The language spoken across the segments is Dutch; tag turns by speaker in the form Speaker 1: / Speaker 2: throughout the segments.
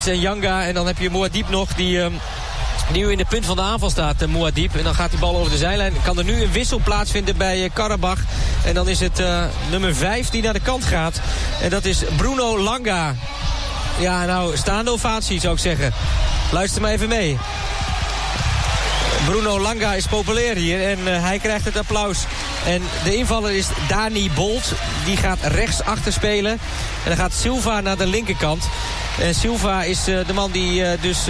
Speaker 1: En Janga. En dan heb je Mouadib nog die nu in de punt van de aanval staat, Mouadib. En dan gaat die bal over de zijlijn. Kan er nu een wissel plaatsvinden bij Karabach. En dan is het nummer 5 die naar de kant gaat. En dat is Bruno Langa. Ja, nou, staande ovatie zou ik zeggen. Luister maar even mee. Bruno Langa is populair hier en hij krijgt het applaus. En de invaller is Dani Bolt. Die gaat rechts achter spelen. En dan gaat Silva naar de linkerkant. En Silva is de man die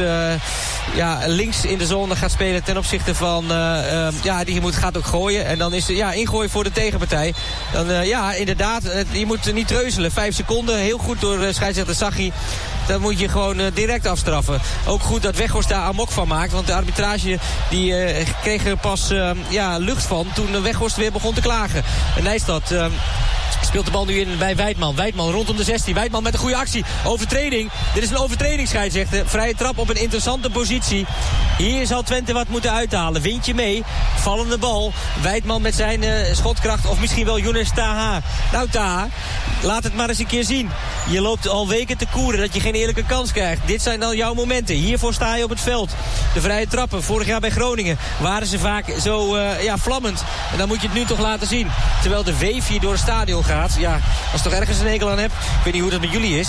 Speaker 1: links in de zone gaat spelen ten opzichte van... die gaat ook gooien. En dan is ingooien voor de tegenpartij. Dan inderdaad, je moet niet treuzelen. 5 seconden, heel goed door scheidsrechter Saghi. Dat moet je gewoon direct afstraffen. Ook goed dat Weghorst daar amok van maakt. Want de arbitrage die kreeg er pas lucht van toen Weghorst weer begon te klagen. En Nijstad... speelt de bal nu in bij Wijtman. Wijtman rondom de 16. Wijtman met een goede actie. Overtreding. Dit is een overtreding, scheidsrechter. Vrije trap op een interessante positie. Hier zal Twente wat moeten uithalen. Windje mee. Vallende bal. Wijtman met zijn schotkracht. Of misschien wel Younes Taha. Nou Taha, laat het maar eens een keer zien. Je loopt al weken te koeren dat je geen eerlijke kans krijgt. Dit zijn dan jouw momenten. Hiervoor sta je op het veld. De vrije trappen. Vorig jaar bij Groningen waren ze vaak zo vlammend. En dan moet je het nu toch laten zien. Terwijl de weef hier door het stadion gaat. Ja, als je toch ergens een hekel aan hebt. Ik weet niet hoe dat met jullie is.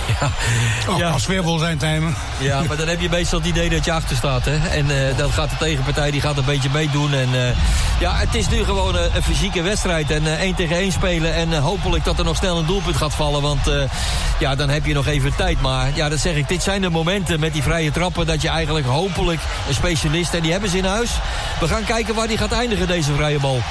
Speaker 2: Als weerwol zijn timen.
Speaker 3: Ja, maar dan heb je meestal het idee dat je achter staat. Hè? En dan gaat de tegenpartij die gaat een beetje meedoen. En het is nu gewoon een fysieke wedstrijd. En 1 tegen 1 spelen. En hopelijk dat er nog snel een doelpunt gaat vallen. Want dan heb je nog even tijd. Maar ja, dat zeg ik. Dit zijn de momenten met die vrije trappen. Dat je eigenlijk hopelijk een specialist. En die hebben ze in huis. We gaan kijken waar die gaat eindigen, deze vrije bal.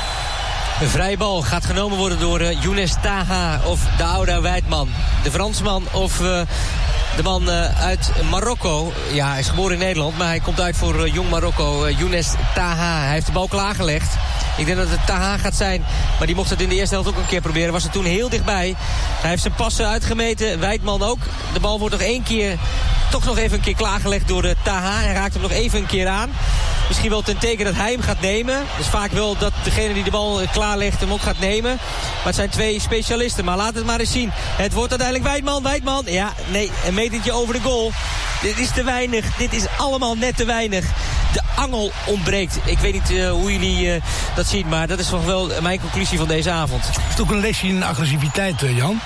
Speaker 1: Een vrije bal gaat genomen worden door Younes Taha of Daouda Wijtman. De Fransman of de man uit Marokko. Ja, hij is geboren in Nederland, maar hij komt uit voor Jong Marokko. Younes Taha. Hij heeft de bal klaargelegd. Ik denk dat het Taha gaat zijn. Maar die mocht het in de eerste helft ook een keer proberen. Was er toen heel dichtbij. Hij heeft zijn passen uitgemeten. Wijtman ook. De bal wordt toch nog even een keer klaargelegd door de Taha. Hij raakt hem nog even een keer aan. Misschien wel ten teken dat hij hem gaat nemen. Het is vaak wel dat degene die de bal klaarlegt hem ook gaat nemen. Maar het zijn 2 specialisten. Maar laat het maar eens zien. Het wordt uiteindelijk Wijtman. Ja, nee, een metertje over de goal. Dit is te weinig. Dit is allemaal net te weinig. De angel ontbreekt. Ik weet niet hoe jullie dat zien. Maar dat is toch wel mijn conclusie van deze avond.
Speaker 2: Het is ook een lesje in agressiviteit, Jan.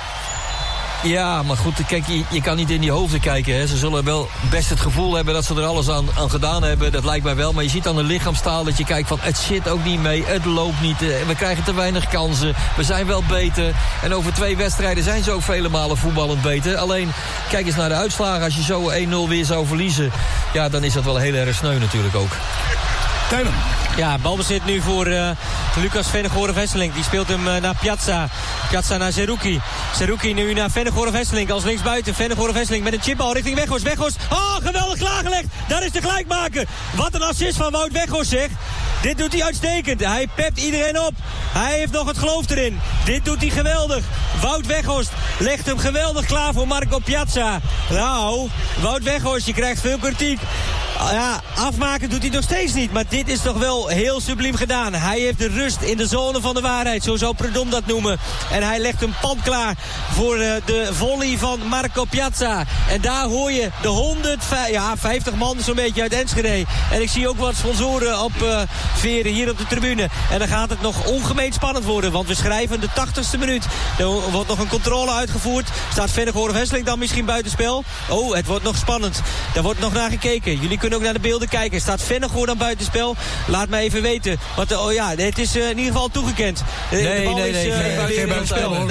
Speaker 3: Ja, maar goed, kijk, je kan niet in die hoofden kijken. Hè. Ze zullen wel best het gevoel hebben dat ze er alles aan gedaan hebben. Dat lijkt mij wel. Maar je ziet aan de lichaamstaal dat je kijkt van... het zit ook niet mee, het loopt niet. We krijgen te weinig kansen. We zijn wel beter. En over 2 wedstrijden zijn ze ook vele malen voetballend beter. Alleen, kijk eens naar de uitslagen. Als je zo 1-0 weer zou verliezen... ja, dan is dat wel heel erg sneu natuurlijk ook.
Speaker 2: Tijmen.
Speaker 1: Ja, balbezit nu voor Lucas Vennegoor-Wesseling. Die speelt hem naar Piazza. Piazza naar Zerouki. Zerouki nu naar Vennegoor-Wesseling als linksbuiten. Vennegoor-Wesseling met een chipbal richting Weghorst. Weghorst, geweldig klaargelegd. Daar is de gelijkmaker. Wat een assist van Wout Weghorst, zeg. Dit doet hij uitstekend. Hij pept iedereen op. Hij heeft nog het geloof erin. Dit doet hij geweldig. Wout Weghorst legt hem geweldig klaar voor Marco Piazza. Nou, Wout Weghorst, je krijgt veel kritiek. Ja, afmaken doet hij nog steeds niet. Maar dit is toch wel heel subliem gedaan. Hij heeft de rust in de zone van de waarheid. Zo zou Predom dat noemen. En hij legt een pand klaar voor de volley van Marco Piazza. En daar hoor je de 50 man zo'n beetje uit Enschede. En ik zie ook wat sponsoren op veren hier op de tribune. En dan gaat het nog ongemeen spannend worden. Want we schrijven de 80ste minuut. Er wordt nog een controle uitgevoerd. Staat Vennegoor-Wesseling dan misschien buitenspel? Oh, het wordt nog spannend. Daar wordt nog naar gekeken. Jullie kunnen ook naar de beelden kijken. Staat Vennegoor dan buitenspel? Laat mij even weten. Want het is in ieder geval toegekend.
Speaker 3: Geen buitenspel.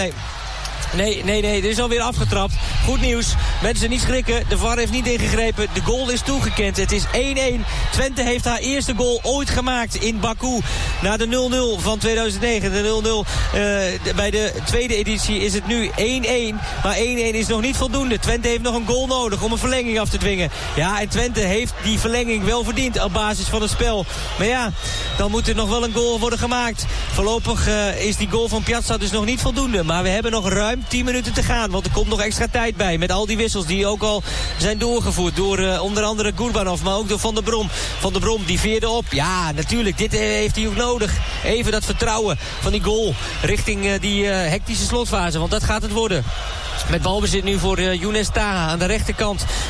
Speaker 1: Nee, er is alweer afgetrapt. Goed nieuws. Mensen niet schrikken. De VAR heeft niet ingegrepen. De goal is toegekend. Het is 1-1. Twente heeft haar eerste goal ooit gemaakt in Baku. Na de 0-0 van 2009. De 0-0 bij de tweede editie is het nu 1-1. Maar 1-1 is nog niet voldoende. Twente heeft nog een goal nodig om een verlenging af te dwingen. Ja, en Twente heeft die verlenging wel verdiend op basis van het spel. Maar ja, dan moet er nog wel een goal worden gemaakt. Voorlopig is die goal van Piazza dus nog niet voldoende. Maar we hebben nog ruim ruim 10 minuten te gaan. Want er komt nog extra tijd bij. Met al die wissels die ook al zijn doorgevoerd. Door onder andere Gurbanov, maar ook door Van der Brom. Van der Brom, die veerde op. Ja, natuurlijk, dit heeft hij ook nodig. Even dat vertrouwen van die goal richting die hectische slotfase. Want dat gaat het worden. Met balbezit nu voor Younes Taha aan de rechterkant